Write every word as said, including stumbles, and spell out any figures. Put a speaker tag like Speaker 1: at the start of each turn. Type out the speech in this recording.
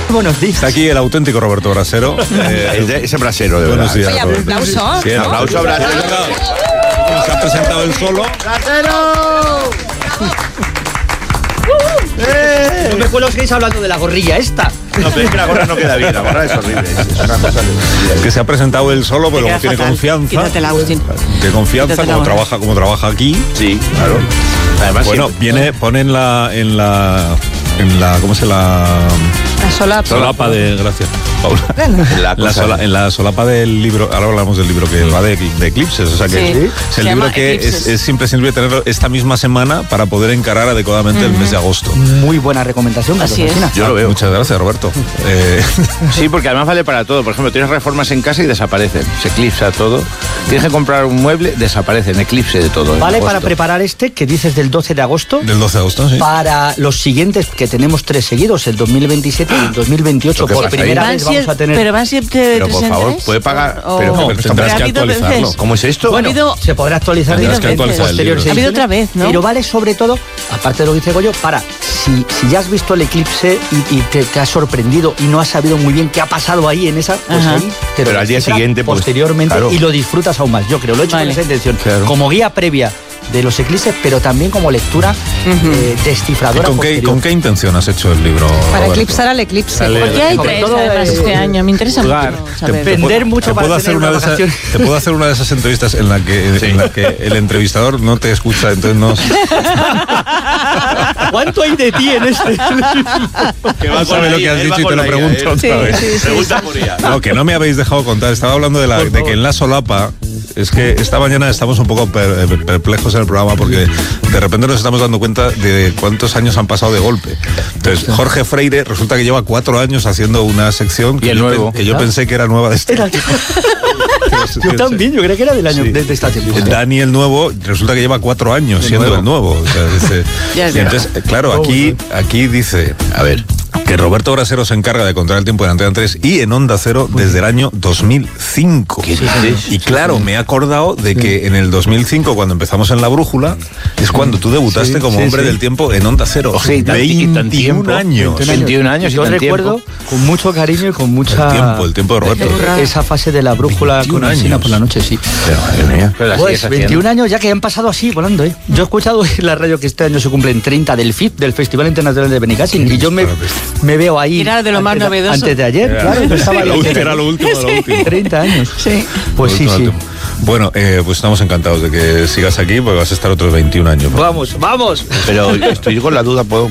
Speaker 1: Buenos días.
Speaker 2: Está aquí el auténtico Roberto Brasero.
Speaker 3: Eh, ese brasero, de
Speaker 2: Buenos
Speaker 3: verdad.
Speaker 2: días.
Speaker 4: Oye, aplauso.
Speaker 2: Sí,
Speaker 3: Un aplauso a Brasero.
Speaker 2: Se ha presentado él solo.
Speaker 1: ¡Brasero! ¡Eh! No me acuerdo que estáis hablando de la gorrilla esta.
Speaker 3: No, pero es que la gorra no queda bien, la gorra es horrible. Es, es una cosa de...
Speaker 2: Que se ha presentado él solo, pero como
Speaker 4: Queda
Speaker 2: tiene
Speaker 4: fatal.
Speaker 2: confianza.
Speaker 4: Quítatela, Agustín.
Speaker 2: De confianza,
Speaker 4: Quítatela
Speaker 2: como
Speaker 4: ahora.
Speaker 2: trabaja, como trabaja aquí.
Speaker 3: Sí, claro. Además,
Speaker 2: Bueno,
Speaker 3: siempre-
Speaker 2: viene, pone en la, en la, en la, ¿cómo se la?
Speaker 4: La solapa.
Speaker 2: Solapa de, gracias, Paula.
Speaker 3: en la
Speaker 2: En la,
Speaker 3: cosa-
Speaker 2: sola- en la solapa del libro, ahora hablamos del libro que va de, de eclipses, o sea que
Speaker 4: Sí.
Speaker 2: es
Speaker 4: Se
Speaker 2: el libro
Speaker 4: llama
Speaker 2: que
Speaker 4: Eclipses.
Speaker 2: es, es imprescindible tenerlo esta misma semana para poder encarar adecuadamente el mes de agosto.
Speaker 1: Muy buena recomendación,
Speaker 4: Así
Speaker 1: Carlos
Speaker 4: es.
Speaker 1: Alsina.
Speaker 3: Yo lo veo.
Speaker 2: Muchas gracias, Roberto. Eh,
Speaker 3: Sí, porque además vale para todo. Por ejemplo, tienes reformas en casa y desaparecen. Se eclipsa todo. Tienes que comprar un mueble, desaparecen. Eclipse de todo. en
Speaker 1: Vale
Speaker 3: agosto.
Speaker 1: para preparar este que dices del doce de agosto.
Speaker 2: del doce de agosto, sí.
Speaker 1: Para los siguientes, que tenemos tres seguidos, el dos mil veintisiete y el dos mil veintiocho.
Speaker 3: ¿Lo que
Speaker 1: Por
Speaker 3: pasa
Speaker 1: primera
Speaker 4: ¿Van
Speaker 1: vez vamos
Speaker 4: siempre-
Speaker 1: a tener...
Speaker 4: Pero van siempre de
Speaker 3: Pero,
Speaker 4: tres
Speaker 3: por
Speaker 4: en
Speaker 3: favor,
Speaker 4: tres?
Speaker 3: puede pagar-
Speaker 4: O-
Speaker 3: pero-
Speaker 4: o-
Speaker 2: pero tendrás
Speaker 4: ha
Speaker 2: que
Speaker 4: habido
Speaker 2: actualizarlo.
Speaker 4: veces.
Speaker 3: ¿Cómo es esto?
Speaker 1: Bueno,
Speaker 4: habido-
Speaker 1: se podrá actualizar
Speaker 2: Tendrás
Speaker 1: en
Speaker 2: que actualizar el
Speaker 1: posteriores
Speaker 2: libro.
Speaker 4: Ha habido
Speaker 1: ediciones,
Speaker 4: otra vez, ¿no?
Speaker 1: Pero vale sobre todo, aparte de lo que dice Goyo, para si, si ya has visto el eclipse y, y te, te has sorprendido y no has sabido muy bien qué ha pasado ahí en esa, pues
Speaker 4: Ajá.
Speaker 1: ahí te lo
Speaker 3: Pero al día
Speaker 1: descifra
Speaker 3: siguiente, pues,
Speaker 1: posteriormente
Speaker 3: claro.
Speaker 1: y lo disfrutas aún más. Yo creo, lo he hecho
Speaker 4: Vale.
Speaker 1: con esa intención,
Speaker 3: Claro.
Speaker 1: como guía previa de los eclipses, pero también como lectura eh,
Speaker 2: ¿Y
Speaker 1: descifradora
Speaker 2: con qué,
Speaker 1: posterior.
Speaker 2: ¿Con qué intención has hecho el libro,
Speaker 5: Para
Speaker 2: Roberto?
Speaker 5: eclipsar al eclipse.
Speaker 2: Dale.
Speaker 4: ¿Por qué hay
Speaker 1: Sobre
Speaker 4: tres
Speaker 1: todo,
Speaker 4: además
Speaker 1: eh,
Speaker 4: este año? Me interesa
Speaker 3: jugar.
Speaker 4: mucho saber.
Speaker 1: Te- Vender mucho
Speaker 2: te
Speaker 1: para
Speaker 2: puedo
Speaker 1: tener
Speaker 2: hacer una de
Speaker 1: una
Speaker 2: esas,
Speaker 1: vacación.
Speaker 2: te puedo hacer una de esas entrevistas en la que en la que el entrevistador no te escucha, entonces no
Speaker 1: ¿Cuánto hay de ti en este?
Speaker 3: Que va
Speaker 2: no sabe
Speaker 3: con
Speaker 2: lo
Speaker 3: la
Speaker 2: que has
Speaker 3: I A,
Speaker 2: dicho
Speaker 3: él
Speaker 2: y
Speaker 3: va
Speaker 2: te
Speaker 3: con
Speaker 2: lo
Speaker 3: la I A,
Speaker 2: pregunto
Speaker 3: él.
Speaker 2: otra vez.
Speaker 5: sí, sí.
Speaker 3: Pregunta por I A.
Speaker 2: No, que no me habéis dejado contar. Estaba hablando de, la, de que en la solapa, es que esta mañana estamos un poco per- perplejos en el programa porque de repente nos estamos dando cuenta de cuántos años han pasado de golpe. Entonces, Jorge Freire resulta que lleva cuatro años haciendo una sección que,
Speaker 3: Y el
Speaker 2: yo,
Speaker 3: nuevo.
Speaker 2: pe- que yo pensé que era nueva de este
Speaker 1: Era-
Speaker 2: año.
Speaker 1: Yo también, yo creo que era del año
Speaker 2: Sí.
Speaker 1: de, de esta temporada.
Speaker 2: Dani el nuevo resulta que lleva cuatro años
Speaker 1: El
Speaker 2: siendo
Speaker 1: nuevo.
Speaker 2: el nuevo. O sea, dice-
Speaker 4: Ya es
Speaker 2: y entonces, eh, claro, aquí, aquí dice, a ver, que Roberto Brasero se encarga de contar el tiempo en Antena tres y en Onda Cero desde el año dos mil cinco.
Speaker 3: ¿Qué dices?
Speaker 2: Y claro, me he acordado de que en el dos mil cinco, cuando empezamos en La Brújula, es cuando tú debutaste
Speaker 1: Sí,
Speaker 2: como
Speaker 1: sí,
Speaker 2: hombre
Speaker 1: sí.
Speaker 2: del tiempo en Onda Cero.
Speaker 3: O sea, y tan- y tan tiempo.
Speaker 2: veintiún años.
Speaker 3: veintiún años y
Speaker 1: Yo
Speaker 3: tan
Speaker 1: recuerdo
Speaker 3: tiempo.
Speaker 1: con mucho cariño y con mucha...
Speaker 2: El tiempo, el tiempo de Roberto.
Speaker 1: Esa fase de la brújula
Speaker 2: veintiún
Speaker 1: con Alsina
Speaker 2: años.
Speaker 1: por la noche, sí.
Speaker 3: Pero, madre mía, pero la
Speaker 1: Pues
Speaker 3: sigues haciendo.
Speaker 1: veintiún años ya que han pasado así, volando, ¿eh? Yo he escuchado en la radio que este año se cumplen treinta del F I P, del Festival Internacional de Benicàssim, y yo me, me veo ahí...
Speaker 4: Era de lo más
Speaker 1: antes de-
Speaker 4: novedoso.
Speaker 1: Antes de ayer,
Speaker 2: Era-
Speaker 1: claro, yo estaba ahí
Speaker 2: Lo
Speaker 1: antes
Speaker 2: último,
Speaker 1: de-
Speaker 2: era lo último de lo último.
Speaker 1: treinta años.
Speaker 4: Sí.
Speaker 1: Pues sí, sí.
Speaker 2: Bueno, eh, pues estamos encantados de que sigas aquí porque vas a estar otros veintiún años.
Speaker 1: Vamos, vamos.
Speaker 3: Pero estoy con la duda, ¿puedo,